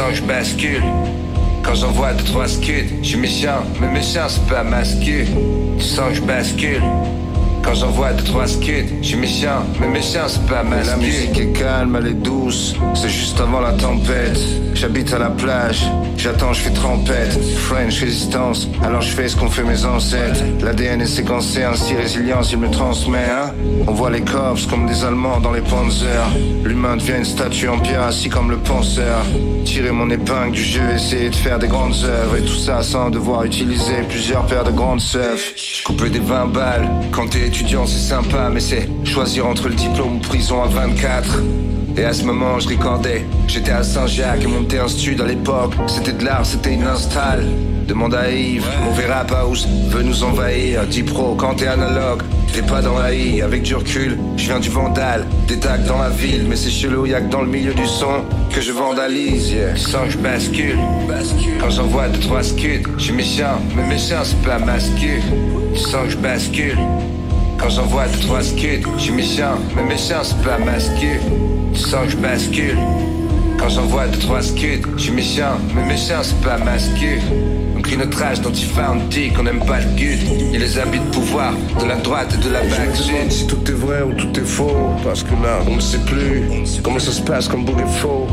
sens que je bascule. Quand j'envoie 2-3 scuds, je suis méchant, mais méchant c'est pas masqué. Tu sens que je bascule. Quand j'envoie 2-3 skids, je suis méchant, mais méchant c'est pas masqué. La musique est calme, elle est douce, c'est juste avant la tempête. J'habite à la plage, j'attends, je fais trempette. French résistance, alors je fais ce qu'ont fait mes ancêtres. L'ADN est séquencé, ainsi résilience, il me transmet, hein. On voit les corps comme des Allemands dans les Panzers. L'humain devient une statue en pierre, assis comme le penseur. Tirer mon épingle du jeu, essayer de faire des grandes œuvres. Et tout ça sans devoir utiliser plusieurs paires de grandes surf. Je coupe des 20 balles, quand t'es étudiant c'est sympa, mais c'est choisir entre le diplôme ou prison à 24. Et à ce moment je recordais, j'étais à Saint-Jacques et monter un stud à l'époque. C'était de l'art, c'était une install. Demande à Yves, mauvais rap house veut nous envahir. Dis pro quand t'es analogue, t'es pas dans la I. Avec du recul, je viens du Vandal, des tags dans la ville. Mais c'est chelou, y'a que dans le milieu du son que je vandalise, yeah. Tu sens que je bascule. Quand j'envoie 2-3 skids, je suis méchant, mais méchant c'est pas masqué. Tu sens que je bascule. Quand j'envoie 2-3 skids, je suis méchant, mais méchant c'est pas masqué. Tu sens que je bascule. Quand j'envoie 2-3 skids, je suis méchant, mais méchant c'est pas masqué. On crie notre âge dont il dit qu'on n'aime pas le gut. Il les habits de pouvoir, de la droite et de la back. Je me demande si tout est vrai ou tout est faux, parce que là on ne sait plus comment ça se passe quand le bourg est faux.